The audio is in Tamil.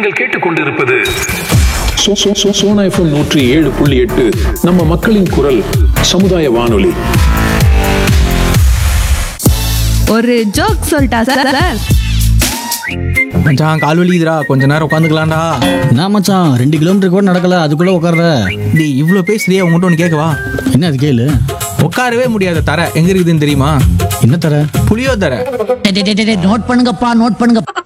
நீங்கள் கேட்டுக்கொண்டிருப்பது சோனா FM 107.8 நம்ம மக்களின் குரல் சமுதாய வானொலி. ஒரு ஜோக் சொல்லிட்டா சார்? மச்சான் கால் வலிக்குதுடா, கொஞ்ச நேரம் உட்காந்துக்கலாம்டா. நான் மச்சான் 2 கிலோமீட்டர் கூட நடக்கல, அதுக்குள்ள உட்கார்ற. டேய் இவ்வளோ பேசுறியா, உங்கள்கிட்ட ஒன்று கேட்கவா? என்ன அது கேளு. உட்காரவே முடியாத தர எங்க இருக்குதுன்னு தெரியுமா? என்ன தர? புளியோ தர. நோட் பண்ணுங்கப்பா, நோட் பண்ணுங்க.